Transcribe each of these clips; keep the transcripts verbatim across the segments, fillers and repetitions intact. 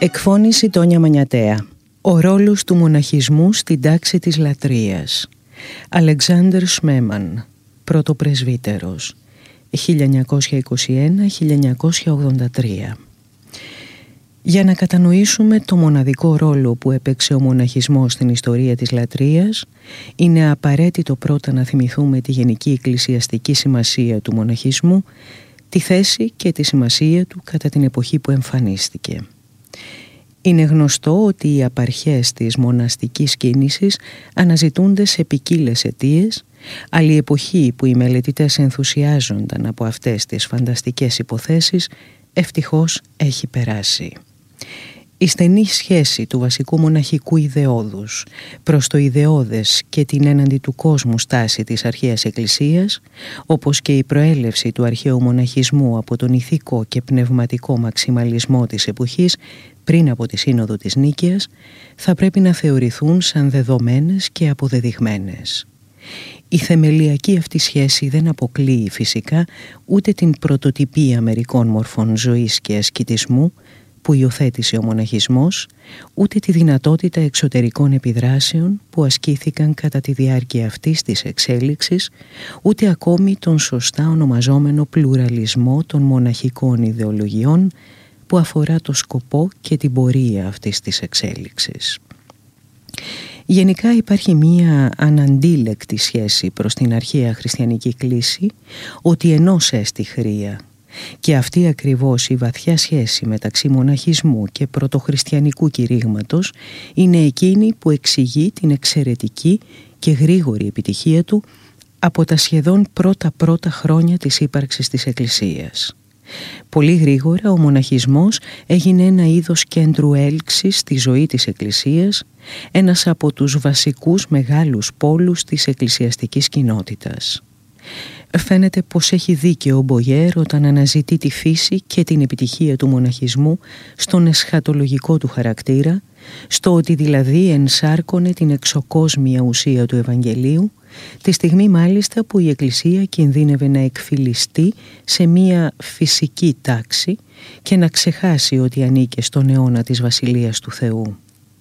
Εκφώνηση Τόνια Μανιατέα. Ο ρόλος του μοναχισμού στην τάξη της λατρείας. Αλεξάνδρ Σμέμαν, πρωτοπρεσβύτερος, χίλια εννιακόσια είκοσι ένα με χίλια εννιακόσια ογδόντα τρία. Για να κατανοήσουμε το μοναδικό ρόλο που έπαιξε ο μοναχισμός στην ιστορία της λατρείας, είναι απαραίτητο πρώτα να θυμηθούμε τη γενική εκκλησιαστική σημασία του μοναχισμού, τη θέση και τη σημασία του κατά την εποχή που εμφανίστηκε. Είναι γνωστό ότι οι απαρχές της μοναστικής κίνησης αναζητούνται σε ποικίλες αιτίες, αλλά η εποχή που οι μελετητές ενθουσιάζονταν από αυτές τις φανταστικές υποθέσεις ευτυχώς έχει περάσει. Η στενή σχέση του βασικού μοναχικού ιδεώδους προς το ιδεώδες και την έναντι του κόσμου στάση της αρχαίας εκκλησίας, όπως και η προέλευση του αρχαίου μοναχισμού από τον ηθικό και πνευματικό μαξιμαλισμό της εποχής πριν από τη Σύνοδο της Νίκαιας, θα πρέπει να θεωρηθούν σαν δεδομένες και αποδεδειγμένες. Η θεμελιακή αυτή σχέση δεν αποκλείει φυσικά ούτε την πρωτοτυπία μερικών μορφών ζωής και ασκητισμού που υιοθέτησε ο μοναχισμός, ούτε τη δυνατότητα εξωτερικών επιδράσεων που ασκήθηκαν κατά τη διάρκεια αυτής της εξέλιξης, ούτε ακόμη τον σωστά ονομαζόμενο πλουραλισμό των μοναχικών ιδεολογιών που αφορά το σκοπό και την πορεία αυτής της εξέλιξης. Γενικά υπάρχει μία αναντίλεκτη σχέση προς την αρχαία χριστιανική κλίση, ότι ενός έστι χρεία, και αυτή ακριβώς η βαθιά σχέση μεταξύ μοναχισμού και πρωτοχριστιανικού κηρύγματος είναι εκείνη που εξηγεί την εξαιρετική και γρήγορη επιτυχία του από τα σχεδόν πρώτα-πρώτα χρόνια της ύπαρξης της Εκκλησίας. Πολύ γρήγορα ο μοναχισμός έγινε ένα είδος κέντρου έλξης στη ζωή της Εκκλησίας, ένας από τους βασικούς μεγάλους πόλους της εκκλησιαστικής κοινότητας. Φαίνεται πως έχει δίκαιο ο Μπογιέρ όταν αναζητεί τη φύση και την επιτυχία του μοναχισμού στον εσχατολογικό του χαρακτήρα, στο ότι δηλαδή ενσάρκωνε την εξωκόσμια ουσία του Ευαγγελίου, τη στιγμή μάλιστα που η Εκκλησία κινδύνευε να εκφυλιστεί σε μία φυσική τάξη και να ξεχάσει ότι ανήκε στον αιώνα της Βασιλείας του Θεού.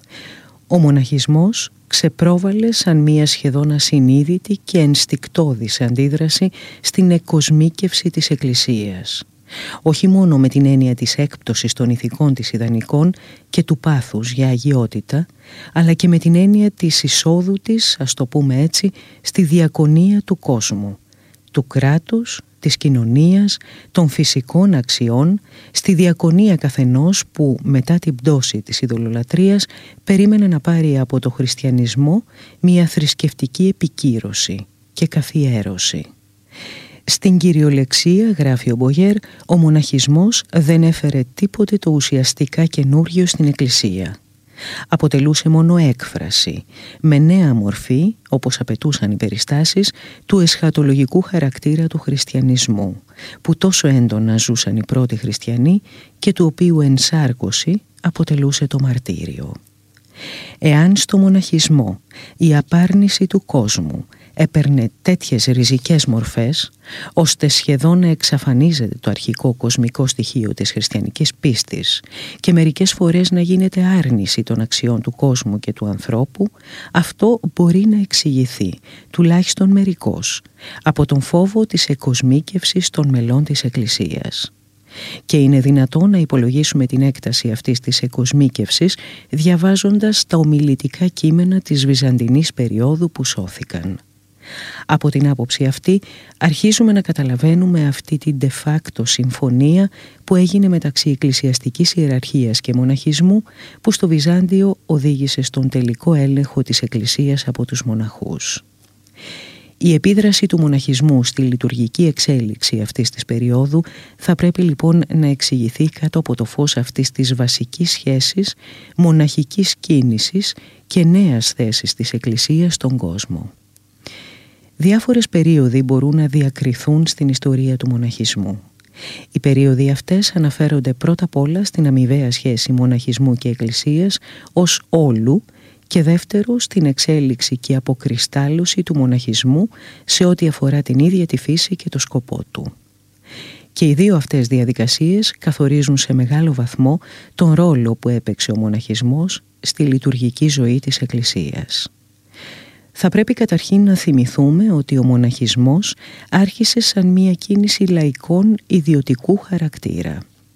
Ο μοναχισμός ξεπρόβαλε σαν μία σχεδόν ασυνείδητη και ενστικτώδης αντίδραση στην εκκοσμίκευση της Εκκλησίας. Όχι μόνο με την έννοια της έκπτωσης των ηθικών της ιδανικών και του πάθους για αγιότητα, αλλά και με την έννοια της εισόδου της, ας το πούμε έτσι, στη διακονία του κόσμου, του κράτους, της κοινωνίας, των φυσικών αξιών, στη διακονία καθενός που μετά την πτώση της ειδωλολατρείας περίμενε να πάρει από το χριστιανισμό μια θρησκευτική επικύρωση και καθιέρωση. Στην κυριολεξία, γράφει ο Μπογιέρ, ο μοναχισμός δεν έφερε τίποτε το ουσιαστικά καινούργιο στην Εκκλησία. Αποτελούσε μόνο έκφραση, με νέα μορφή, όπως απαιτούσαν οι περιστάσεις, του εσχατολογικού χαρακτήρα του χριστιανισμού, που τόσο έντονα ζούσαν οι πρώτοι χριστιανοί και του οποίου ενσάρκωση αποτελούσε το μαρτύριο. Εάν στο μοναχισμό η απάρνηση του κόσμου έπαιρνε τέτοιες ριζικές μορφές, ώστε σχεδόν να εξαφανίζεται το αρχικό κοσμικό στοιχείο της χριστιανικής πίστης και μερικές φορές να γίνεται άρνηση των αξιών του κόσμου και του ανθρώπου, αυτό μπορεί να εξηγηθεί, τουλάχιστον μερικώς, από τον φόβο της εκκοσμίκευσης των μελών της Εκκλησίας. Και είναι δυνατό να υπολογίσουμε την έκταση αυτής της εκκοσμίκευσης διαβάζοντας τα ομιλητικά κείμενα της βυζαντινής περίοδου που σώθηκαν. Από την άποψη αυτή αρχίζουμε να καταλαβαίνουμε αυτή την de facto συμφωνία που έγινε μεταξύ εκκλησιαστικής ιεραρχίας και μοναχισμού, που στο Βυζάντιο οδήγησε στον τελικό έλεγχο της Εκκλησίας από τους μοναχούς. Η επίδραση του μοναχισμού στη λειτουργική εξέλιξη αυτής της περίοδου θα πρέπει λοιπόν να εξηγηθεί κάτω από το φως αυτής της βασικής σχέσης μοναχικής κίνησης και νέας θέσης της Εκκλησίας στον κόσμο. Διάφορες περίοδοι μπορούν να διακριθούν στην ιστορία του μοναχισμού. Οι περίοδοι αυτές αναφέρονται πρώτα απ' όλα στην αμοιβαία σχέση μοναχισμού και Εκκλησίας ως όλου και δεύτερο στην εξέλιξη και αποκριστάλλωση του μοναχισμού σε ό,τι αφορά την ίδια τη φύση και το σκοπό του. Και οι δύο αυτές διαδικασίες καθορίζουν σε μεγάλο βαθμό τον ρόλο που έπαιξε ο μοναχισμός στη λειτουργική ζωή της Εκκλησίας. Θα πρέπει καταρχήν να θυμηθούμε ότι ο μοναχισμός άρχισε σαν μια κίνηση λαϊκών ιδιωτικού χαρακτήρα.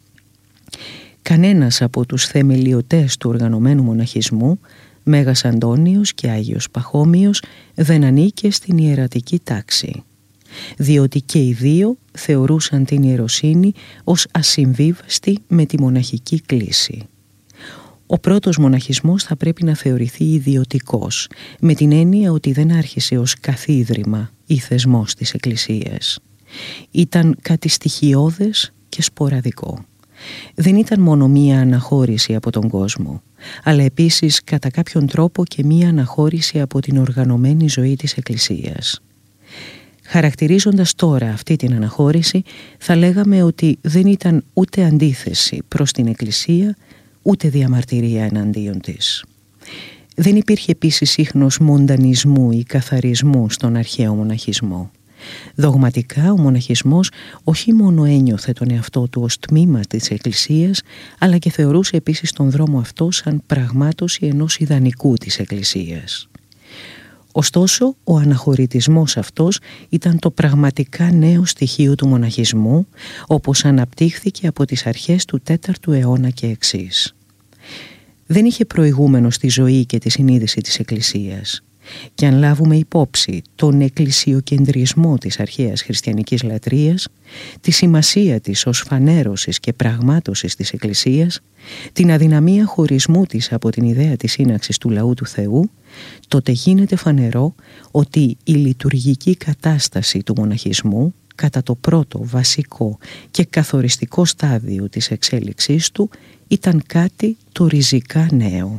Κανένας από τους θεμελιωτές του οργανωμένου μοναχισμού, Μέγας Αντώνιος και Άγιος Παχώμιος, δεν ανήκε στην ιερατική τάξη, διότι και οι δύο θεωρούσαν την ιεροσύνη ως ασυμβίβαστη με τη μοναχική κλίση. Ο πρώτος μοναχισμός θα πρέπει να θεωρηθεί ιδιωτικός, με την έννοια ότι δεν άρχισε ως καθίδρυμα ή θεσμός της Εκκλησίας. Ήταν κάτι στοιχειώδες και σποραδικό. Δεν ήταν μόνο μία αναχώρηση από τον κόσμο, αλλά επίσης κατά κάποιον τρόπο και μία αναχώρηση από την οργανωμένη ζωή της Εκκλησίας. Χαρακτηρίζοντας τώρα αυτή την αναχώρηση, θα λέγαμε ότι δεν ήταν ούτε αντίθεση προς την Εκκλησία, ούτε διαμαρτυρία εναντίον της. Δεν υπήρχε επίσης ίχνος μοντανισμού ή καθαρισμού στον αρχαίο μοναχισμό. Δογματικά ο μοναχισμός όχι μόνο ένιωθε τον εαυτό του ως τμήμα της Εκκλησίας, αλλά και θεωρούσε επίσης τον δρόμο αυτό σαν πραγμάτωση ενός ιδανικού της Εκκλησίας. Ωστόσο, ο αναχωρητισμός αυτός ήταν το πραγματικά νέο στοιχείο του μοναχισμού, όπως αναπτύχθηκε από τις αρχές του τέταρτου αιώνα και εξής. Δεν είχε προηγούμενο στη ζωή και τη συνείδηση της Εκκλησίας. Και αν λάβουμε υπόψη τον εκκλησιοκεντρισμό της αρχαίας χριστιανικής λατρείας, τη σημασία της ως φανέρωσης και πραγμάτωσης της Εκκλησίας, την αδυναμία χωρισμού της από την ιδέα της σύναξης του λαού του Θεού, τότε γίνεται φανερό ότι η λειτουργική κατάσταση του μοναχισμού κατά το πρώτο βασικό και καθοριστικό στάδιο της εξέλιξής του ήταν κάτι το ριζικά νέο.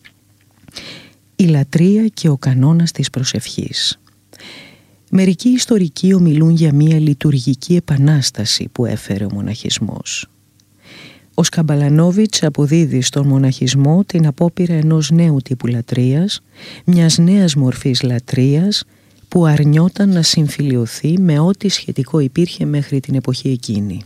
Η λατρεία και ο κανόνας της προσευχής. Μερικοί ιστορικοί ομιλούν για μια λειτουργική επανάσταση που έφερε ο μοναχισμός. Ο Σκαμπαλανόβιτς αποδίδει στον μοναχισμό την απόπειρα ενός νέου τύπου λατρείας, μιας νέας μορφής λατρείας που αρνιόταν να συμφιλιωθεί με ό,τι σχετικό υπήρχε μέχρι την εποχή εκείνη.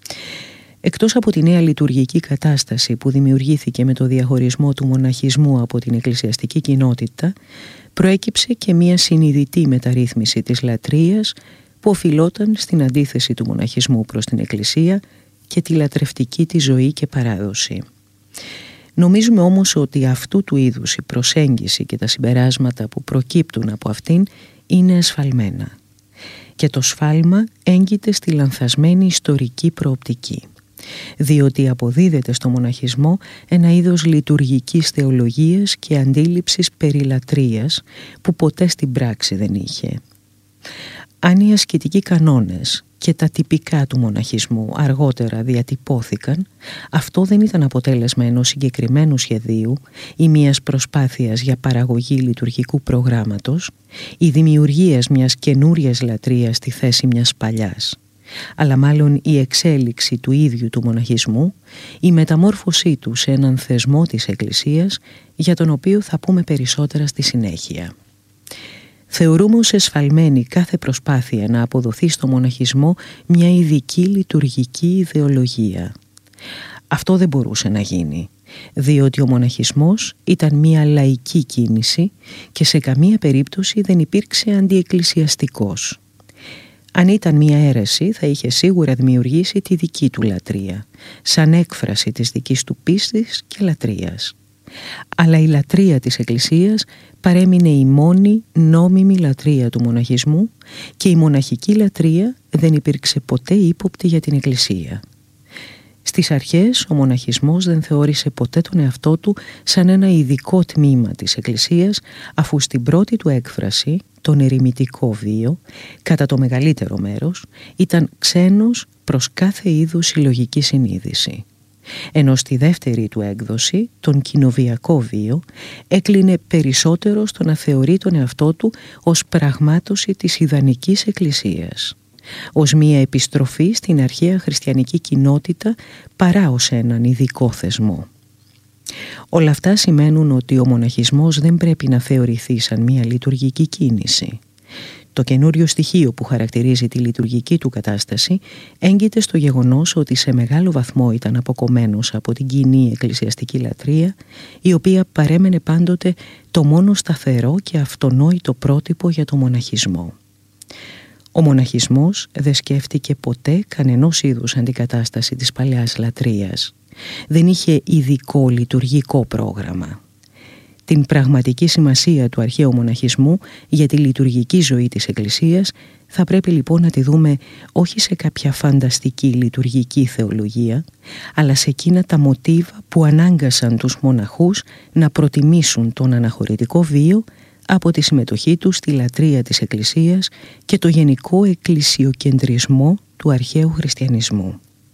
Εκτός από τη νέα λειτουργική κατάσταση που δημιουργήθηκε με το διαχωρισμό του μοναχισμού από την εκκλησιαστική κοινότητα, προέκυψε και μια συνειδητή μεταρρύθμιση της λατρείας που οφειλόταν στην αντίθεση του μοναχισμού προς την Εκκλησία και τη λατρευτική της ζωή και παράδοση. Νομίζουμε όμως ότι αυτού του είδους η προσέγγιση και τα συμπεράσματα που προκύπτουν από αυτήν είναι εσφαλμένα. Και το σφάλμα έγκυται στη λανθασμένη ιστορική προοπτική, διότι αποδίδεται στο μοναχισμό ένα είδος λειτουργικής θεολογίας και αντίληψης περί λατρείας που ποτέ στην πράξη δεν είχε. Αν οι ασκητικοί κανόνες και τα τυπικά του μοναχισμού αργότερα διατυπώθηκαν, αυτό δεν ήταν αποτέλεσμα ενός συγκεκριμένου σχεδίου ή μιας προσπάθειας για παραγωγή λειτουργικού προγράμματος ή δημιουργίας μιας καινούριας λατρείας στη θέση μιας παλιάς, αλλά μάλλον η εξέλιξη του ίδιου του μοναχισμού, η μεταμόρφωσή του σε έναν θεσμό της Εκκλησίας, για τον οποίο θα πούμε περισσότερα στη συνέχεια. Θεωρούμε ως εσφαλμένη κάθε προσπάθεια να αποδοθεί στο μοναχισμό μια ειδική λειτουργική ιδεολογία. Αυτό δεν μπορούσε να γίνει, διότι ο μοναχισμός ήταν μια λαϊκή κίνηση και σε καμία περίπτωση δεν υπήρξε αντιεκκλησιαστικός. Αν ήταν μια αίρεση, θα είχε σίγουρα δημιουργήσει τη δική του λατρεία, σαν έκφραση της δικής του πίστης και λατρείας. Αλλά η λατρεία της Εκκλησίας παρέμεινε η μόνη νόμιμη λατρεία του μοναχισμού και η μοναχική λατρεία δεν υπήρξε ποτέ ύποπτη για την Εκκλησία. Στις αρχές ο μοναχισμός δεν θεώρησε ποτέ τον εαυτό του σαν ένα ειδικό τμήμα της Εκκλησίας, αφού στην πρώτη του έκφραση, τον ερημητικό βίο, κατά το μεγαλύτερο μέρος, ήταν ξένος προς κάθε είδους συλλογική συνείδηση. Ενώ στη δεύτερη του έκδοση, τον κοινοβιακό βίο, έκλεινε περισσότερο στο να θεωρεί τον εαυτό του ως πραγμάτωση της ιδανικής Εκκλησίας, ως μία επιστροφή στην αρχαία χριστιανική κοινότητα παρά ως έναν ειδικό θεσμό. Όλα αυτά σημαίνουν ότι ο μοναχισμός δεν πρέπει να θεωρηθεί σαν μία λειτουργική κίνηση. Το καινούριο στοιχείο που χαρακτηρίζει τη λειτουργική του κατάσταση έγκυται στο γεγονός ότι σε μεγάλο βαθμό ήταν αποκομμένος από την κοινή εκκλησιαστική λατρεία, η οποία παρέμενε πάντοτε το μόνο σταθερό και αυτονόητο πρότυπο για το μοναχισμό. Ο μοναχισμός δεν σκέφτηκε ποτέ κανενός είδους αντικατάσταση της παλαιάς λατρείας. Δεν είχε ειδικό λειτουργικό πρόγραμμα. Την πραγματική σημασία του αρχαίου μοναχισμού για τη λειτουργική ζωή της Εκκλησίας θα πρέπει λοιπόν να τη δούμε όχι σε κάποια φανταστική λειτουργική θεολογία, αλλά σε εκείνα τα μοτίβα που ανάγκασαν τους μοναχούς να προτιμήσουν τον αναχωρητικό βίο από τη συμμετοχή τους στη λατρεία της Εκκλησίας και το γενικό εκκλησιοκεντρισμό του αρχαίου χριστιανισμού.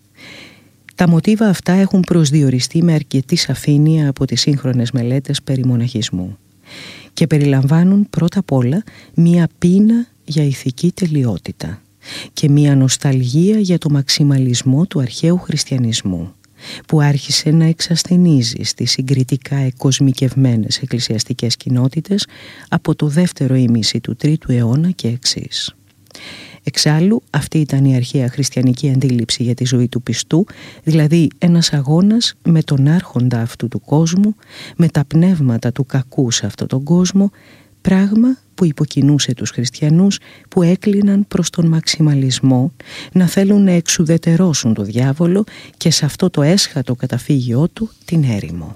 Τα μοτίβα αυτά έχουν προσδιοριστεί με αρκετή σαφήνεια από τις σύγχρονες μελέτες περί μοναχισμού και περιλαμβάνουν πρώτα απ' όλα μία πείνα για ηθική τελειότητα και μία νοσταλγία για το μαξιμαλισμό του αρχαίου χριστιανισμού, που άρχισε να εξασθενίζει στις συγκριτικά εκκοσμικευμένες εκκλησιαστικές κοινότητες από το δεύτερο ήμιση του τρίτου αιώνα και εξής. Εξάλλου, αυτή ήταν η αρχαία χριστιανική αντίληψη για τη ζωή του πιστού, δηλαδή ένας αγώνας με τον άρχοντα αυτού του κόσμου, με τα πνεύματα του κακού σε αυτόν τον κόσμο, πράγμα που υποκινούσε τους χριστιανούς που έκλειναν προς τον μαξιμαλισμό, να θέλουν να εξουδετερώσουν το διάβολο και σε αυτό το έσχατο καταφύγιό του την έρημο.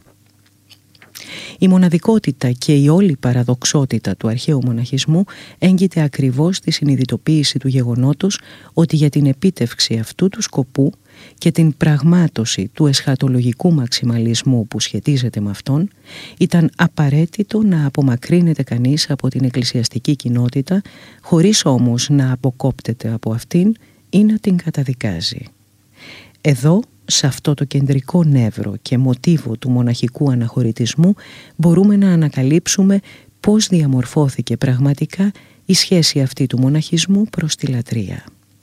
Η μοναδικότητα και η όλη παραδοξότητα του αρχαίου μοναχισμού έγκυται ακριβώς στη συνειδητοποίηση του γεγονότος ότι για την επίτευξη αυτού του σκοπού και την πραγμάτωση του εσχατολογικού μαξιμαλισμού που σχετίζεται με αυτόν, ήταν απαραίτητο να απομακρύνεται κανείς από την εκκλησιαστική κοινότητα, χωρίς όμως να αποκόπτεται από αυτήν ή να την καταδικάζει. Εδώ, σε αυτό το κεντρικό νεύρο και μοτίβο του μοναχικού αναχωρητισμού, μπορούμε να ανακαλύψουμε πώς διαμορφώθηκε πραγματικά η σχέση αυτή του μοναχισμού προς τη λατρεία.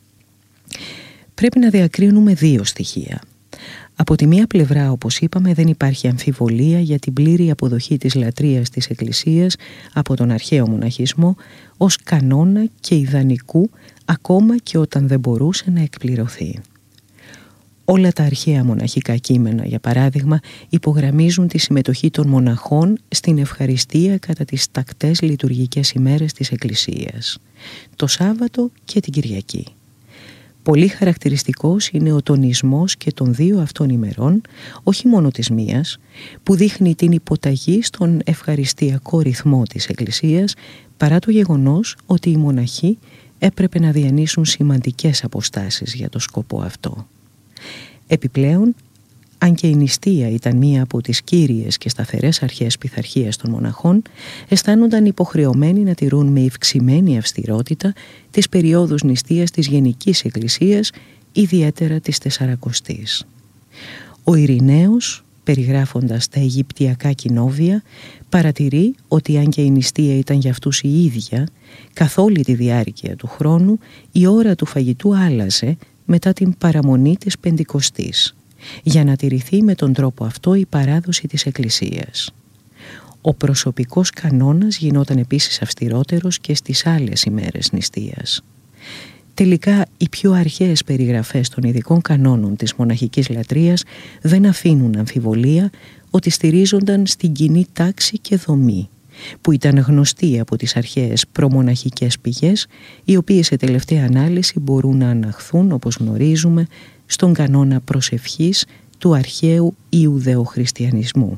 Πρέπει να διακρίνουμε δύο στοιχεία. Από τη μία πλευρά, όπως είπαμε, δεν υπάρχει αμφιβολία για την πλήρη αποδοχή της λατρείας της Εκκλησίας από τον αρχαίο μοναχισμό ως κανόνα και ιδανικού, ακόμα και όταν δεν μπορούσε να εκπληρωθεί. Όλα τα αρχαία μοναχικά κείμενα, για παράδειγμα, υπογραμμίζουν τη συμμετοχή των μοναχών στην ευχαριστία κατά τις τακτές λειτουργικές ημέρες της Εκκλησίας, το Σάββατο και την Κυριακή. Πολύ χαρακτηριστικός είναι ο τονισμός και των δύο αυτών ημερών, όχι μόνο της μίας, που δείχνει την υποταγή στον ευχαριστιακό ρυθμό της Εκκλησίας, παρά το γεγονός ότι οι μοναχοί έπρεπε να διανύσουν σημαντικές αποστάσεις για το σκοπό αυτό. Επιπλέον, αν και η νηστεία ήταν μία από τις κύριες και σταθερές αρχές πειθαρχίας των μοναχών, αισθάνονταν υποχρεωμένοι να τηρούν με ευξημένη αυστηρότητα τις περιόδους νηστείας της Γενικής Εκκλησίας, ιδιαίτερα της Τεσσαρακοστής. Ο Ειρηναίος, περιγράφοντας τα Αιγυπτιακά κοινόβια, παρατηρεί ότι αν και η νηστεία ήταν για αυτούς η ίδια, καθ' όλη τη διάρκεια του χρόνου η ώρα του φαγητού άλλαζε μετά την παραμονή της Πεντηκοστής, για να τηρηθεί με τον τρόπο αυτό η παράδοση της Εκκλησίας. Ο προσωπικός κανόνας γινόταν επίσης αυστηρότερος και στις άλλες ημέρες νηστείας. Τελικά, οι πιο αρχαίες περιγραφές των ειδικών κανόνων της μοναχικής λατρείας δεν αφήνουν αμφιβολία ότι στηρίζονταν στην κοινή τάξη και δομή, που ήταν γνωστή από τις αρχαίες προμοναχικές πηγές, οι οποίες σε τελευταία ανάλυση μπορούν να αναχθούν, όπως γνωρίζουμε, στον κανόνα προσευχής του αρχαίου Ιουδαιοχριστιανισμού.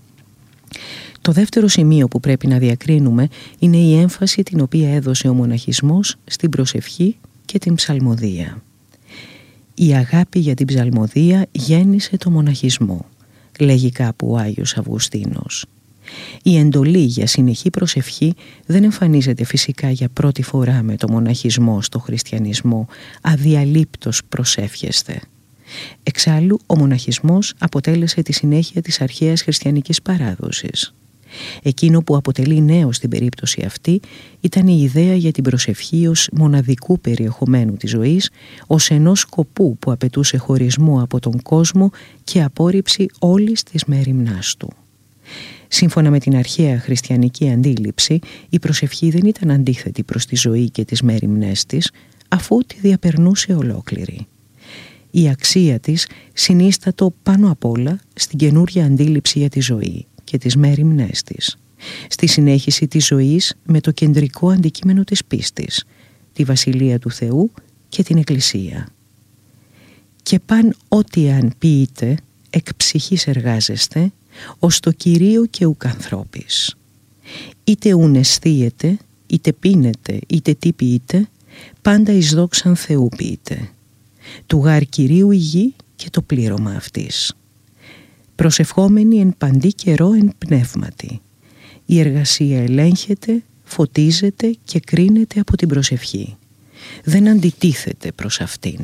Το δεύτερο σημείο που πρέπει να διακρίνουμε είναι η έμφαση την οποία έδωσε ο μοναχισμός στην προσευχή και την ψαλμοδία. Η αγάπη για την ψαλμοδία γέννησε το μοναχισμό, λέγει κάπου ο Άγιος Αυγουστίνος. Η εντολή για συνεχή προσευχή δεν εμφανίζεται φυσικά για πρώτη φορά με το μοναχισμό στο χριστιανισμό, αδιαλείπτως προσεύχεστε. Εξάλλου, ο μοναχισμός αποτέλεσε τη συνέχεια της αρχαίας χριστιανικής παράδοσης. Εκείνο που αποτελεί νέο στην περίπτωση αυτή ήταν η ιδέα για την προσευχή ως μοναδικού περιεχομένου της ζωής, ως ενός σκοπού που απαιτούσε χωρισμό από τον κόσμο και απόρριψη όλης της μέριμνάς του. Σύμφωνα με την αρχαία χριστιανική αντίληψη, η προσευχή δεν ήταν αντίθετη προς τη ζωή και τις μέριμνές της, αφού τη διαπερνούσε ολόκληρη. Η αξία της συνίστατο πάνω απ' όλα στην καινούρια αντίληψη για τη ζωή και τις μέριμνές της, στη συνέχιση της ζωής με το κεντρικό αντικείμενο της πίστης, τη Βασιλεία του Θεού και την Εκκλησία. «Και παν ό,τι αν ποιείτε, εκ ψυχής εργάζεστε, ως το Κυρίο και ουκ ανθρώπης. Είτε ουν αισθίετε, είτε πίνετε, είτε τι ποιείτε, πάντα εις δόξαν Θεού ποιείτε. Του γάρ Κυρίου η γη και το πλήρωμα αυτής. Προσευχόμενοι εν παντή καιρό εν πνεύματι. Η εργασία ελέγχεται, φωτίζεται και κρίνεται από την προσευχή. Δεν αντιτίθεται προς αυτήν».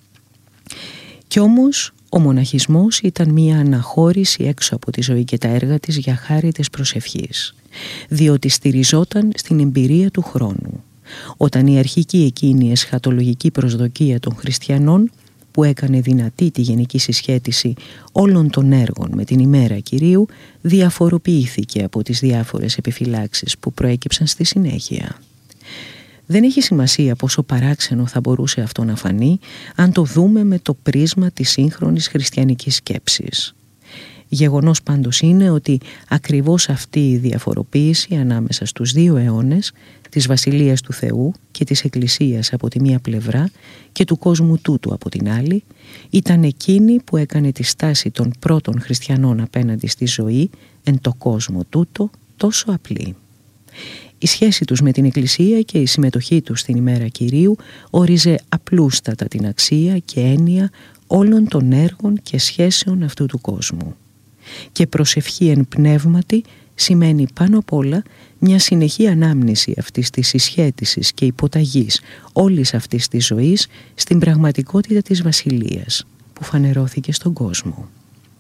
Κι όμως ο μοναχισμός ήταν μία αναχώρηση έξω από τη ζωή και τα έργα της για χάρη της προσευχής, διότι στηριζόταν στην εμπειρία του χρόνου, όταν η αρχική εκείνη εσχατολογική προσδοκία των χριστιανών, που έκανε δυνατή τη γενική συσχέτιση όλων των έργων με την ημέρα Κυρίου, διαφοροποιήθηκε από τις διάφορες επιφυλάξεις που προέκυψαν στη συνέχεια. Δεν έχει σημασία πόσο παράξενο θα μπορούσε αυτό να φανεί αν το δούμε με το πρίσμα της σύγχρονης χριστιανικής σκέψης. Γεγονός πάντως είναι ότι ακριβώς αυτή η διαφοροποίηση ανάμεσα στους δύο αιώνες, της Βασιλείας του Θεού και της Εκκλησίας από τη μία πλευρά και του κόσμου τούτου από την άλλη, ήταν εκείνη που έκανε τη στάση των πρώτων χριστιανών απέναντι στη ζωή εν το κόσμο τούτο τόσο απλή. Η σχέση τους με την Εκκλησία και η συμμετοχή τους στην ημέρα Κυρίου όριζε απλούστατα την αξία και έννοια όλων των έργων και σχέσεων αυτού του κόσμου. Και προσευχή εν πνεύματι σημαίνει πάνω απ' όλα μια συνεχή ανάμνηση αυτής της συσχέτισης και υποταγής όλης αυτής της ζωής στην πραγματικότητα της Βασιλείας που φανερώθηκε στον κόσμο.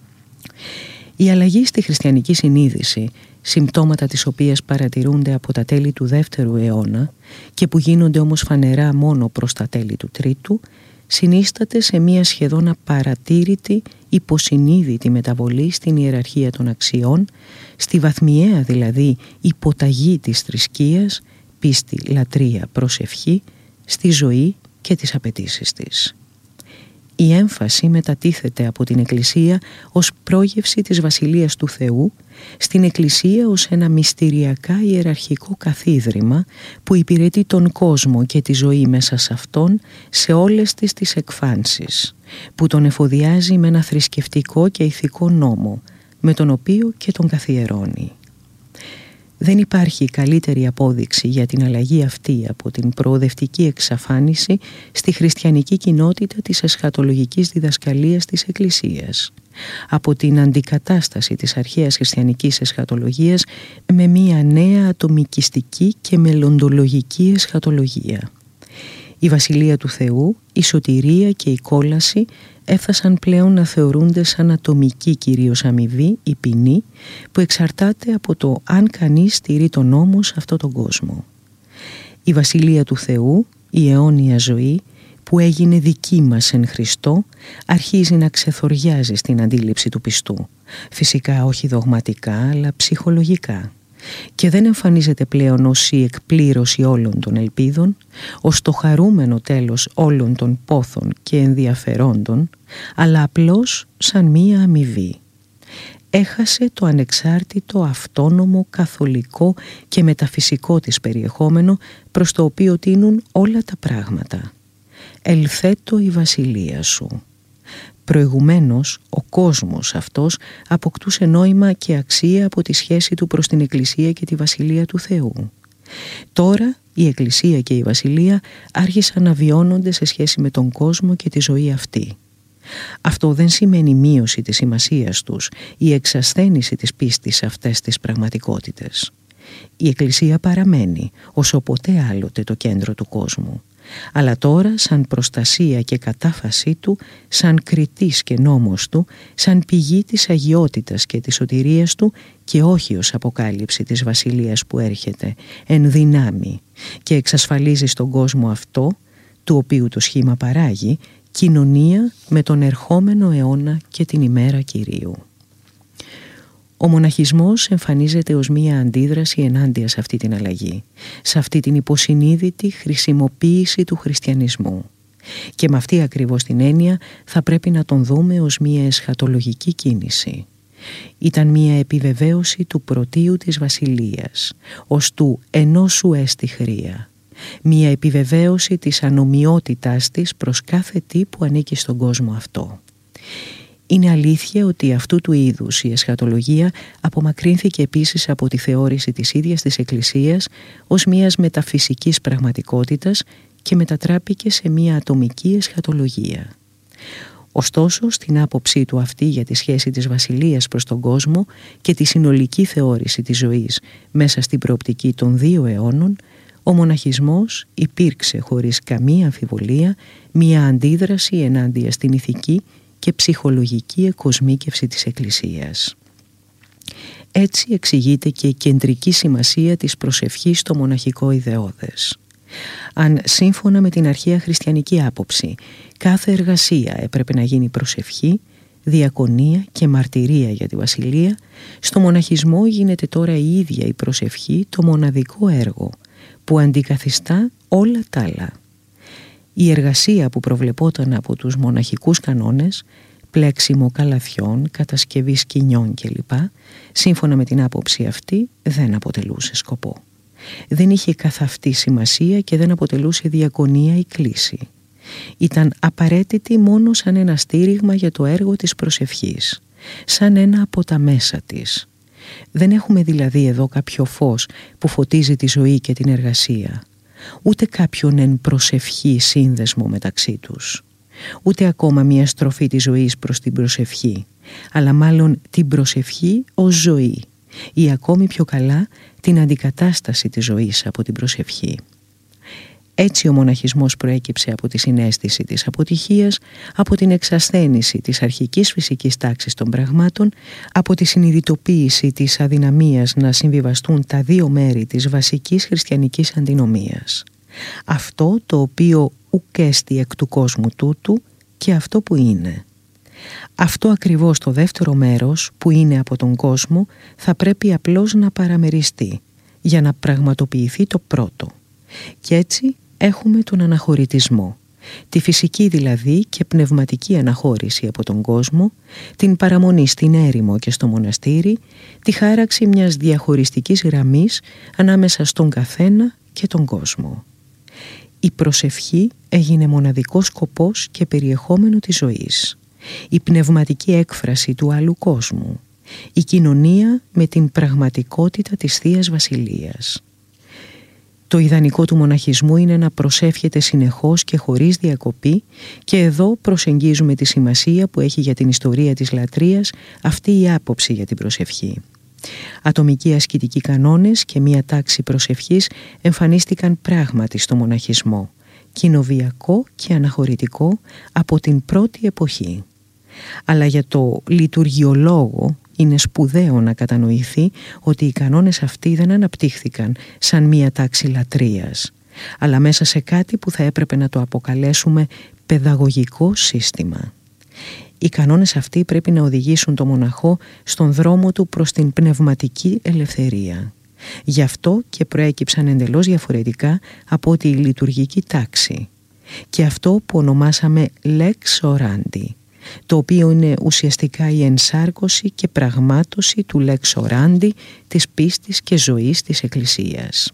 Η αλλαγή στη χριστιανική συνείδηση, συμπτώματα της οποίας παρατηρούνται από τα τέλη του δεύτερου αιώνα και που γίνονται όμως φανερά μόνο προς τα τέλη του τρίτου, συνίσταται σε μια σχεδόν απαρατήρητη υποσυνείδητη μεταβολή στην ιεραρχία των αξιών, στη βαθμιαία δηλαδή υποταγή της θρησκείας, πίστη, λατρεία, προσευχή, στη ζωή και τις απαιτήσεις της. Η έμφαση μετατίθεται από την Εκκλησία ως πρόγευση της Βασιλείας του Θεού στην Εκκλησία ως ένα μυστηριακά ιεραρχικό καθίδρυμα που υπηρετεί τον κόσμο και τη ζωή μέσα σε αυτόν σε όλες τις τις εκφάνσεις, που τον εφοδιάζει με ένα θρησκευτικό και ηθικό νόμο, με τον οποίο και τον καθιερώνει. Δεν υπάρχει καλύτερη απόδειξη για την αλλαγή αυτή από την προοδευτική εξαφάνιση στη χριστιανική κοινότητα της εσχατολογικής διδασκαλίας της Εκκλησίας, από την αντικατάσταση της αρχαίας χριστιανικής εσχατολογίας με μια νέα ατομικιστική και μελλοντολογική εσχατολογία. Η Βασιλεία του Θεού, η σωτηρία και η κόλαση έφτασαν πλέον να θεωρούνται σαν ατομική κυρίως αμοιβή ή ποινή που εξαρτάται από το αν κανείς στηρεί τον νόμο σε αυτόν τον κόσμο. Η Βασιλεία του Θεού, η αιώνια ζωή που έγινε δική μας εν Χριστώ, αρχίζει να ξεθοριάζει στην αντίληψη του πιστού, φυσικά όχι δογματικά αλλά ψυχολογικά, και δεν εμφανίζεται πλέον ως η εκπλήρωση όλων των ελπίδων, ως το χαρούμενο τέλος όλων των πόθων και ενδιαφερόντων, αλλά απλώς σαν μία αμοιβή. Έχασε το ανεξάρτητο, αυτόνομο, καθολικό και μεταφυσικό της περιεχόμενο προς το οποίο τείνουν όλα τα πράγματα. «Ελθέτω η βασιλεία σου». Προηγουμένως, ο κόσμος αυτός αποκτούσε νόημα και αξία από τη σχέση του προς την Εκκλησία και τη Βασιλεία του Θεού. Τώρα η Εκκλησία και η Βασιλεία άρχισαν να βιώνονται σε σχέση με τον κόσμο και τη ζωή αυτή. Αυτό δεν σημαίνει μείωση της σημασίας τους ή εξασθένηση της πίστης σε αυτές τις πραγματικότητες. Η Εκκλησία παραμένει όσο ποτέ άλλοτε το κέντρο του κόσμου, αλλά τώρα σαν προστασία και κατάφασή του, σαν κριτής και νόμος του, σαν πηγή της αγιότητας και της σωτηρίας του και όχι ως αποκάλυψη της βασιλείας που έρχεται εν δυνάμει και εξασφαλίζει στον κόσμο αυτό, του οποίου το σχήμα παράγει, κοινωνία με τον ερχόμενο αιώνα και την ημέρα Κυρίου. Ο μοναχισμός εμφανίζεται ως μία αντίδραση ενάντια σε αυτή την αλλαγή, σε αυτή την υποσυνείδητη χρησιμοποίηση του χριστιανισμού. Και με αυτή ακριβώς την έννοια θα πρέπει να τον δούμε ως μία εσχατολογική κίνηση. Ήταν μία επιβεβαίωση του πρωτείου της βασιλείας, ως του ενός σου έστι χρία. Μία επιβεβαίωση της ανομοιότητάς της προς κάθε τι που ανήκει στον κόσμο αυτό. Είναι αλήθεια ότι αυτού του είδους η εσχατολογία απομακρύνθηκε επίσης από τη θεώρηση της ίδιας της Εκκλησίας ως μιας μεταφυσικής πραγματικότητας και μετατράπηκε σε μια ατομική εσχατολογία. Ωστόσο, στην άποψή του αυτή για τη σχέση της βασιλείας προς τον κόσμο και τη συνολική θεώρηση της ζωής μέσα στην προοπτική των δύο αιώνων, ο μοναχισμός υπήρξε χωρίς καμία αμφιβολία μια αντίδραση ενάντια στην ηθική και ψυχολογική εκοσμίκευση της Εκκλησίας. Έτσι εξηγείται και η κεντρική σημασία της προσευχής στο μοναχικό ιδεώδες. Αν σύμφωνα με την αρχαία χριστιανική άποψη κάθε εργασία έπρεπε να γίνει προσευχή, διακονία και μαρτυρία για τη βασιλεία, στο μοναχισμό γίνεται τώρα η ίδια η προσευχή το μοναδικό έργο που αντικαθιστά όλα τα άλλα. Η εργασία που προβλεπόταν από τους μοναχικούς κανόνες, πλέξιμο καλαθιών, κατασκευή σκηνιών κλπ, σύμφωνα με την άποψη αυτή δεν αποτελούσε σκοπό. Δεν είχε καθ' αυτή σημασία και δεν αποτελούσε διακονία ή κλήση. Ήταν απαραίτητη μόνο σαν ένα στήριγμα για το έργο της προσευχής, σαν ένα από τα μέσα της. Δεν έχουμε δηλαδή εδώ κάποιο φως που φωτίζει τη ζωή και την εργασία, ούτε κάποιον εν προσευχή σύνδεσμο μεταξύ τους, ούτε ακόμα μια στροφή της ζωής προς την προσευχή, αλλά μάλλον την προσευχή ως ζωή ή ακόμη πιο καλά την αντικατάσταση της ζωής από την προσευχή. Έτσι ο μοναχισμός προέκυψε από τη συναίσθηση της αποτυχίας, από την εξασθένηση της αρχικής φυσικής τάξης των πραγμάτων, από τη συνειδητοποίηση της αδυναμίας να συμβιβαστούν τα δύο μέρη της βασικής χριστιανικής αντινομίας. Αυτό το οποίο ουκ έστι εκ του κόσμου τούτου και αυτό που είναι. Αυτό ακριβώς το δεύτερο μέρος που είναι από τον κόσμο θα πρέπει απλώς να παραμεριστεί για να πραγματοποιηθεί το πρώτο. Και έτσι έχουμε τον αναχωρητισμό, τη φυσική δηλαδή και πνευματική αναχώρηση από τον κόσμο, την παραμονή στην έρημο και στο μοναστήρι, τη χάραξη μιας διαχωριστικής γραμμής ανάμεσα στον καθένα και τον κόσμο. Η προσευχή έγινε μοναδικός σκοπός και περιεχόμενο της ζωής, η πνευματική έκφραση του άλλου κόσμου, η κοινωνία με την πραγματικότητα της Θείας Βασιλείας. Το ιδανικό του μοναχισμού είναι να προσεύχεται συνεχώς και χωρίς διακοπή και εδώ προσεγγίζουμε τη σημασία που έχει για την ιστορία της λατρείας αυτή η άποψη για την προσευχή. Ατομικοί ασκητικοί κανόνες και μία τάξη προσευχής εμφανίστηκαν πράγματι στο μοναχισμό, κοινοβιακό και αναχωρητικό από την πρώτη εποχή. Αλλά για το λειτουργιολόγο είναι σπουδαίο να κατανοηθεί ότι οι κανόνες αυτοί δεν αναπτύχθηκαν σαν μία τάξη λατρείας, αλλά μέσα σε κάτι που θα έπρεπε να το αποκαλέσουμε παιδαγωγικό σύστημα. Οι κανόνες αυτοί πρέπει να οδηγήσουν το μοναχό στον δρόμο του προς την πνευματική ελευθερία. Γι' αυτό και προέκυψαν εντελώς διαφορετικά από τη λειτουργική τάξη και αυτό που ονομάσαμε lex orandi, το οποίο είναι ουσιαστικά η ενσάρκωση και πραγμάτωση του lex orandi της πίστης και ζωής της Εκκλησίας.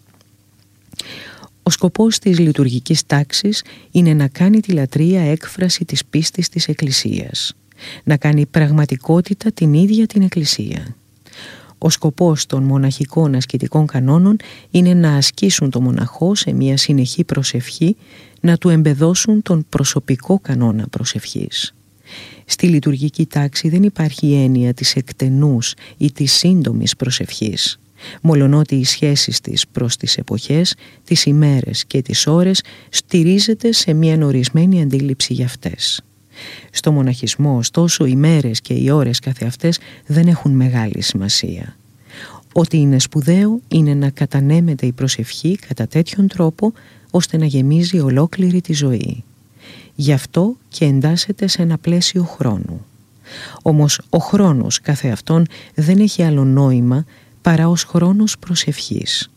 Ο σκοπός της λειτουργικής τάξης είναι να κάνει τη λατρεία έκφραση της πίστης της Εκκλησίας, να κάνει πραγματικότητα την ίδια την Εκκλησία. Ο σκοπός των μοναχικών ασκητικών κανόνων είναι να ασκήσουν το μοναχό σε μια συνεχή προσευχή, να του εμπεδώσουν τον προσωπικό κανόνα προσευχής. Στη λειτουργική τάξη δεν υπάρχει η έννοια της εκτενούς ή της σύντομης προσευχής, μολονότι οι σχέσεις της προς τις εποχές, τις ημέρες και τις ώρες στηρίζεται σε μια ορισμένη αντίληψη για αυτές. Στο μοναχισμό, ωστόσο, οι μέρες και οι ώρες καθεαυτές δεν έχουν μεγάλη σημασία. Ό,τι είναι σπουδαίο είναι να κατανέμεται η προσευχή κατά τέτοιον τρόπο ώστε να γεμίζει ολόκληρη τη ζωή. Γι' αυτό και εντάσσεται σε ένα πλαίσιο χρόνου. Όμως ο χρόνος καθεαυτόν δεν έχει άλλο νόημα παρά ως χρόνος προσευχής.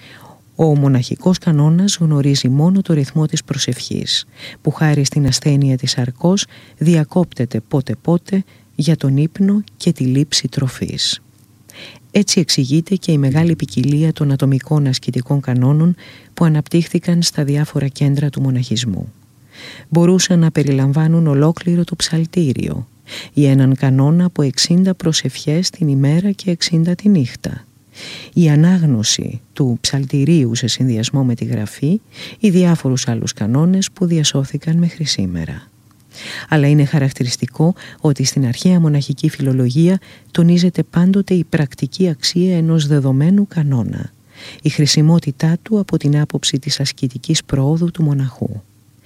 Ο μοναχικός κανόνας γνωρίζει μόνο το ρυθμό της προσευχής, που χάρη στην ασθένεια της αρκός διακόπτεται πότε-πότε για τον ύπνο και τη λήψη τροφής. Έτσι εξηγείται και η μεγάλη ποικιλία των ατομικών ασκητικών κανόνων που αναπτύχθηκαν στα διάφορα κέντρα του μοναχισμού. Μπορούσαν να περιλαμβάνουν ολόκληρο το ψαλτήριο ή έναν κανόνα από εξήντα προσευχές την ημέρα και εξήντα τη νύχτα, η ανάγνωση του ψαλτηρίου σε συνδυασμό με τη γραφή ή διάφορους άλλους κανόνες που διασώθηκαν μέχρι σήμερα. Αλλά είναι χαρακτηριστικό ότι στην αρχαία μοναχική φιλολογία τονίζεται πάντοτε η πρακτική αξία ενός δεδομένου κανόνα, η χρησιμότητά του από την άποψη της ασκητικής προόδου του μοναχού.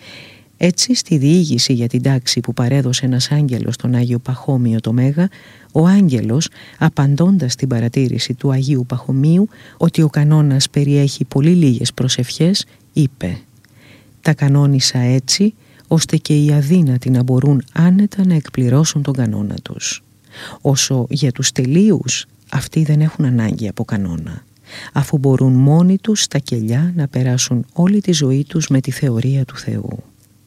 Έτσι, στη διήγηση για την τάξη που παρέδωσε ένας άγγελος στον Άγιο Παχώμιο το Μέγα, ο άγγελος, απαντώντας στην παρατήρηση του Αγίου Παχωμίου ότι ο κανόνας περιέχει πολύ λίγες προσευχές, είπε «Τα κανόνισα έτσι, ώστε και οι αδύνατοι να μπορούν άνετα να εκπληρώσουν τον κανόνα τους. Όσο για τους τελείους, αυτοί δεν έχουν ανάγκη από κανόνα, αφού μπορούν μόνοι τους στα κελιά να περάσουν όλη τη ζωή τους με τη θεωρία του Θεού».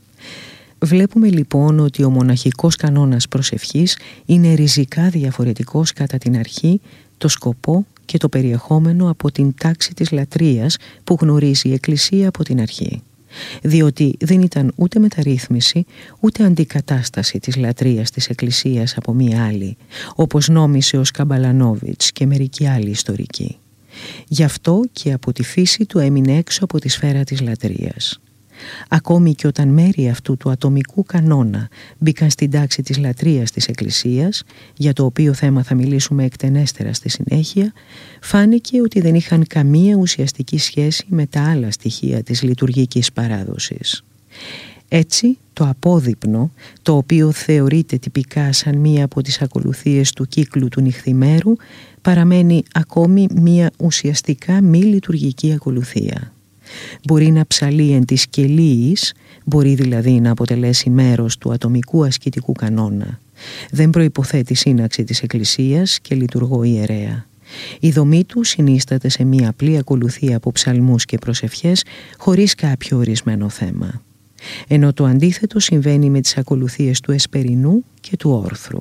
Βλέπουμε λοιπόν ότι ο μοναχικός κανόνας προσευχής είναι ριζικά διαφορετικός κατά την αρχή, το σκοπό και το περιεχόμενο από την τάξη της λατρείας που γνωρίζει η Εκκλησία από την αρχή. Διότι δεν ήταν ούτε μεταρρύθμιση ούτε αντικατάσταση της λατρείας της Εκκλησίας από μία άλλη, όπως νόμισε ο Σκαμπαλανόβιτς και μερικοί άλλοι ιστορικοί. Γι' αυτό και από τη φύση του έμεινε έξω από τη σφαίρα της λατρείας. Ακόμη και όταν μέρη αυτού του ατομικού κανόνα μπήκαν στην τάξη της λατρείας της Εκκλησίας, για το οποίο θέμα θα μιλήσουμε εκτενέστερα στη συνέχεια, φάνηκε ότι δεν είχαν καμία ουσιαστική σχέση με τα άλλα στοιχεία της λειτουργικής παράδοσης. Έτσι, το απόδειπνο, το οποίο θεωρείται τυπικά σαν μία από τις ακολουθίες του κύκλου του νυχθημέρου, παραμένει ακόμη μία ουσιαστικά μη λειτουργική ακολουθία. Μπορεί να ψαλεί εν της κελίης, μπορεί δηλαδή να αποτελέσει μέρος του ατομικού ασκητικού κανόνα. Δεν προϋποθέτει σύναξη της Εκκλησίας και λειτουργό ιερέα. Η δομή του συνίσταται σε μία απλή ακολουθία από ψαλμούς και προσευχές χωρίς κάποιο ορισμένο θέμα. Ενώ το αντίθετο συμβαίνει με τις ακολουθίες του εσπερινού και του όρθρου.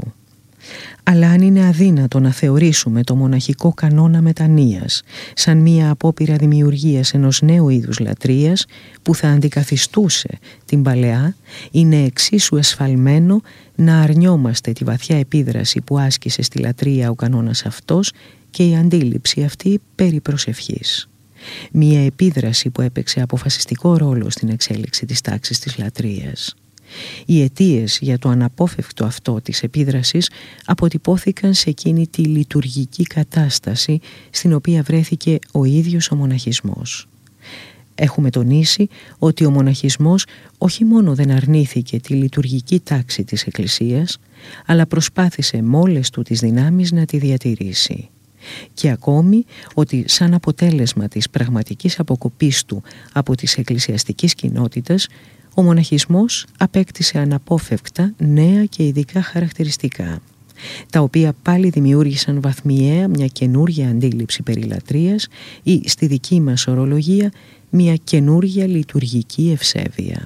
Αλλά αν είναι αδύνατο να θεωρήσουμε το μοναχικό κανόνα μετανοίας σαν μία απόπειρα δημιουργίας ενός νέου είδους λατρείας που θα αντικαθιστούσε την παλαιά, είναι εξίσου εσφαλμένο να αρνιόμαστε τη βαθιά επίδραση που άσκησε στη λατρεία ο κανόνας αυτός και η αντίληψη αυτή περί προσευχής. Μία επίδραση που έπαιξε αποφασιστικό ρόλο στην εξέλιξη της τάξης της λατρείας. Οι αιτίες για το αναπόφευκτο αυτό της επίδρασης αποτυπώθηκαν σε εκείνη τη λειτουργική κατάσταση στην οποία βρέθηκε ο ίδιος ο μοναχισμός. Έχουμε τονίσει ότι ο μοναχισμός όχι μόνο δεν αρνήθηκε τη λειτουργική τάξη της Εκκλησίας, αλλά προσπάθησε με όλες του τις δυνάμεις να τη διατηρήσει. Και ακόμη ότι σαν αποτέλεσμα της πραγματικής αποκοπής του από τις εκκλησιαστικής κοινότητες, ο μοναχισμός απέκτησε αναπόφευκτα νέα και ειδικά χαρακτηριστικά, τα οποία πάλι δημιούργησαν βαθμιαία μια καινούργια αντίληψη περί λατρείας ή στη δική μας ορολογία μια καινούργια λειτουργική ευσέβεια.